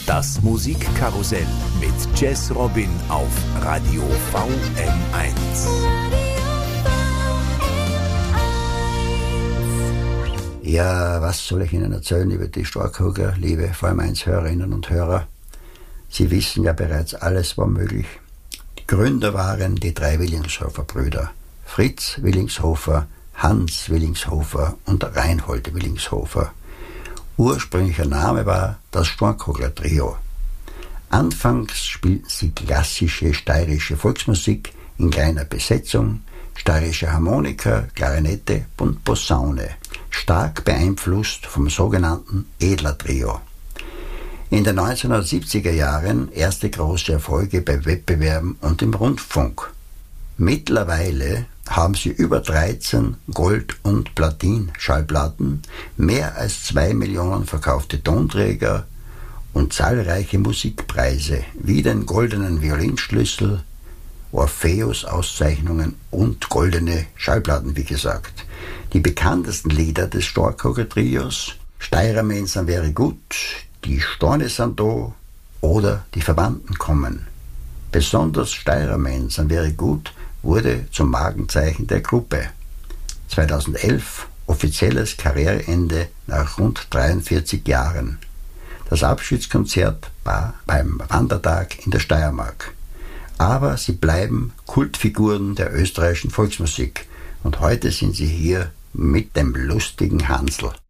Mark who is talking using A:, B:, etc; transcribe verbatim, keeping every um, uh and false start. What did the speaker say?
A: Das Musikkarussell mit Jazz Robin auf Radio V M eins.
B: Ja, was soll ich Ihnen erzählen über die Starkhuger, liebe V M eins Hörerinnen und Hörer? Sie wissen ja bereits, alles war möglich. Die Gründer waren die drei Willingshofer-Brüder. Fritz Willingshofer, Hans Willingshofer und Reinhold Willingshofer. Ursprünglicher Name war das Starkhuger Trio. Anfangs spielten sie klassische steirische Volksmusik in kleiner Besetzung, steirische Harmonika, Klarinette und Posaune, stark beeinflusst vom sogenannten Edler-Trio. In den neunzehnhundertsiebziger Jahren erste große Erfolge bei Wettbewerben und im Rundfunk. Mittlerweile haben sie über dreizehn Gold- und Platin-Schallplatten, mehr als zwei Millionen verkaufte Tonträger und zahlreiche Musikpreise wie den Goldenen Violinschlüssel, Orpheus-Auszeichnungen und goldene Schallplatten, wie gesagt. Die bekanntesten Lieder des Starkhuger Trios: Steirermen sind wäre gut, Die Storne sind da oder Die Verwandten kommen. Besonders Steirermen sind wäre gut wurde zum Markenzeichen der Gruppe. zweitausendelf offizielles Karriereende nach rund dreiundvierzig Jahren. Das Abschiedskonzert war beim Wandertag in der Steiermark. Aber sie bleiben Kultfiguren der österreichischen Volksmusik und heute sind sie hier mit dem lustigen Hansl.